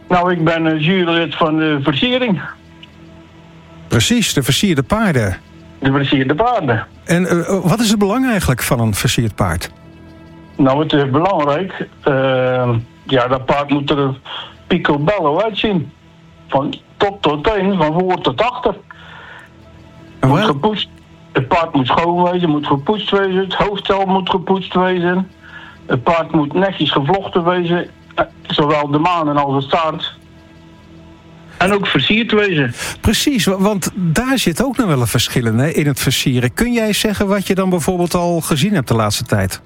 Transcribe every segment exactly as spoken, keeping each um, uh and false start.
Nou, ik ben uh, jurylid van de versiering. Precies, de versierde paarden. De versierde paarden. En uh, wat is het belang eigenlijk van een versierd paard? Nou, het is belangrijk. Uh, ja, dat paard moet er picobello uitzien. Van top tot teen, van voor tot achter. En moet wel... gepoetst. Het paard moet schoon wezen, moet gepoetst wezen. Het hoofdstel moet gepoetst wezen. Het paard moet netjes gevlochten wezen. Zowel de manen als de staart. En ook versierd wezen. Precies, want daar zit ook nog wel een verschil in, hè, in het versieren. Kun jij zeggen wat je dan bijvoorbeeld al gezien hebt de laatste tijd?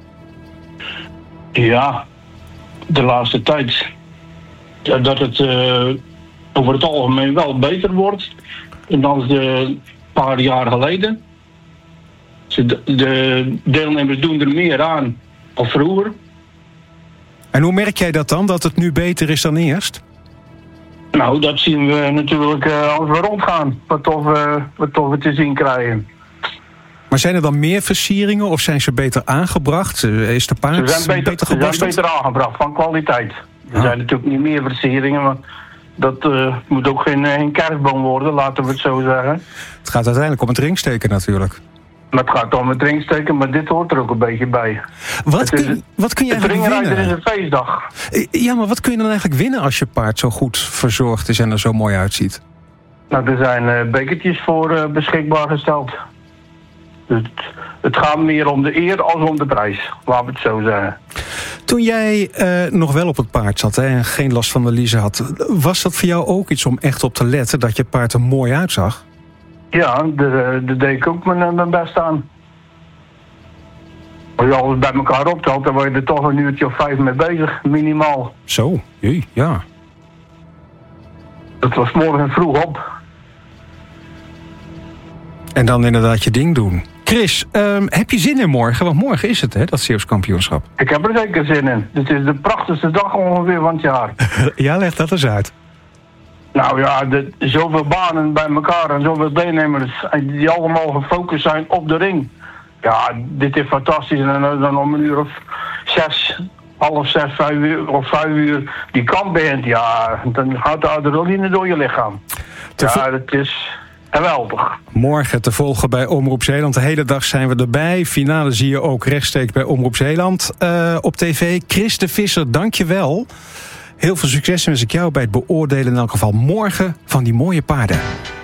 Ja, de laatste tijd. Ja, dat het uh, over het algemeen wel beter wordt dan de paar jaar geleden. De, de deelnemers doen er meer aan dan vroeger. En hoe merk jij dat dan, dat het nu beter is dan eerst? Nou, dat zien we natuurlijk uh, als we rondgaan. Wat of, uh, wat of we te zien krijgen. Maar zijn er dan meer versieringen of zijn ze beter aangebracht? Is de paard ze zijn beter, beter geborsteld? Ze zijn beter aangebracht, van kwaliteit. Er ah. zijn natuurlijk niet meer versieringen, maar dat uh, moet ook geen, geen kerstboom worden, laten we het zo zeggen. Het gaat uiteindelijk om het ringsteken natuurlijk. Maar het gaat om het ringsteken, maar dit hoort er ook een beetje bij. Wat, kun, is, wat kun je eigenlijk winnen? Het ringrijden is een feestdag. Ja, maar wat kun je dan eigenlijk winnen als je paard zo goed verzorgd is en er zo mooi uitziet? Nou, er zijn uh, bekertjes voor uh, beschikbaar gesteld. Het, het gaat meer om de eer als om de prijs, laten we het zo zeggen. Toen jij uh, nog wel op het paard zat, hè, en geen last van de liezen had, was dat voor jou ook iets om echt op te letten dat je paard er mooi uitzag? Ja, daar deed ik ook mijn, mijn best aan. Als je alles bij elkaar optelt, dan word je er toch een uurtje of vijf mee bezig, minimaal. Zo, jee, ja. Dat was morgen vroeg op. En dan inderdaad je ding doen. Chris, um, heb je zin in morgen? Want morgen is het, hè, dat Zeeuws kampioenschap. Ik heb er zeker zin in. Dit is de prachtigste dag ongeveer van het jaar. Ja, leg dat eens uit. Nou ja, de, zoveel banen bij elkaar en zoveel deelnemers die allemaal gefocust zijn op de ring. Ja, dit is fantastisch. En dan om een uur of zes, half zes, vijf uur of vijf uur die kamp begint. Ja, dan gaat de adrenaline door je lichaam. Ja, het is geweldig. Morgen te volgen bij Omroep Zeeland. De hele dag zijn we erbij. Finale zie je ook rechtstreeks bij Omroep Zeeland uh, op tv. Chris de Visser, dank je wel. Heel veel succes wens ik jou bij het beoordelen in elk geval morgen van die mooie paarden.